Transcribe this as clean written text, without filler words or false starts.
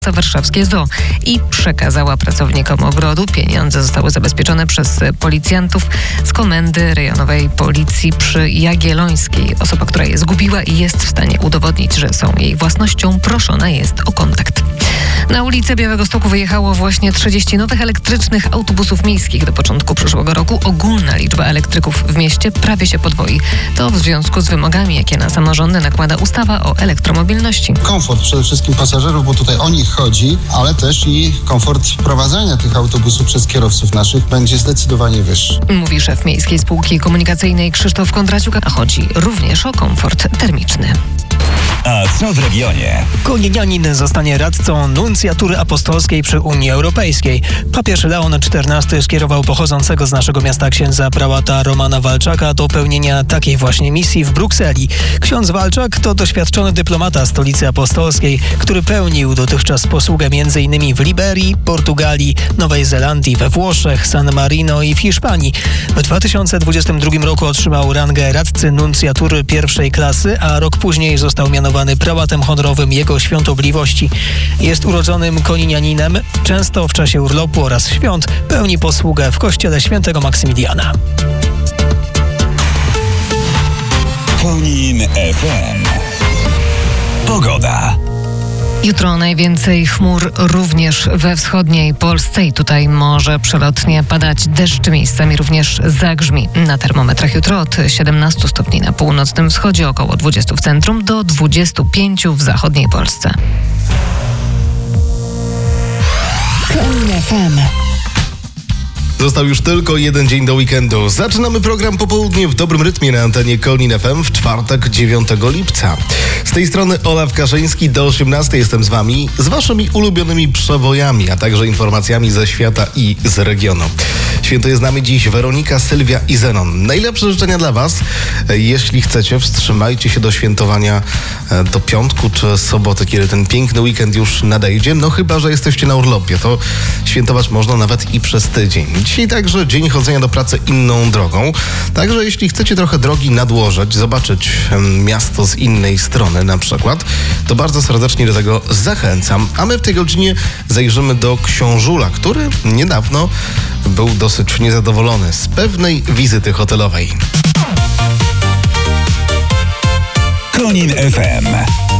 warszawskie zoo i przekazała pracownikom ogrodu. Pieniądze zostały zabezpieczone przez policjantów z Komendy Rejonowej Policji przy Jagiellońskiej. Osoba, która je zgubiła i jest w stanie udowodnić, że są jej własnością, proszona jest o kontakt. Na ulicę Białegostoku wyjechało właśnie 30 nowych elektrycznych autobusów miejskich. Do początku przyszłego roku ogólna liczba elektryków w mieście prawie się podwoi. To w związku z wymogami, jakie na samorządy nakłada ustawa o elektromobilności. Komfort przede wszystkim pasażerów, bo tutaj o nich chodzi, ale też i komfort prowadzenia tych autobusów przez kierowców naszych będzie zdecydowanie wyższy. Mówi szef Miejskiej Spółki Komunikacyjnej Krzysztof Kondraciuk, a chodzi również o komfort termiczny. A co w regionie? Koninianin zostanie radcą nuncjatury apostolskiej przy Unii Europejskiej. Papież Leon XIV skierował pochodzącego z naszego miasta księdza prałata Romana Walczaka do pełnienia takiej właśnie misji w Brukseli. Ksiądz Walczak to doświadczony dyplomata stolicy apostolskiej, który pełnił dotychczas posługę m.in. w Liberii, Portugalii, Nowej Zelandii, we Włoszech, San Marino i w Hiszpanii. W 2022 roku otrzymał rangę radcy nuncjatury pierwszej klasy, a rok później został mianowany prałatem honorowym Jego Świątobliwości. Jest urodzonym koninianinem, często w czasie urlopu oraz świąt pełni posługę w kościele świętego Maksymiliana. Konin FM. Pogoda. Jutro najwięcej chmur również we wschodniej Polsce i tutaj może przelotnie padać deszcz, miejscami również zagrzmi. Na termometrach jutro od 17 stopni na północnym wschodzie, około 20 w centrum do 25 w zachodniej Polsce. Konin FM. Został już tylko jeden dzień do weekendu. Zaczynamy program Popołudnie w dobrym rytmie na antenie Konin FM w czwartek 9 lipca. Z tej strony Olaf Kaszyński, do 18 jestem z wami, z waszymi ulubionymi przebojami, a także informacjami ze świata i z regionu. Świętuje z nami dziś Weronika, Sylwia i Zenon. Najlepsze życzenia dla was. Jeśli chcecie, wstrzymajcie się do świętowania do piątku czy soboty, kiedy ten piękny weekend już nadejdzie. No chyba, że jesteście na urlopie, to świętować można nawet i przez tydzień. Dzisiaj także dzień chodzenia do pracy inną drogą. Także jeśli chcecie trochę drogi nadłożyć, zobaczyć miasto z innej strony na przykład, to bardzo serdecznie do tego zachęcam. A my w tej godzinie zajrzymy do Książula, który niedawno był dosyć niezadowolony z pewnej wizyty hotelowej. Konin FM.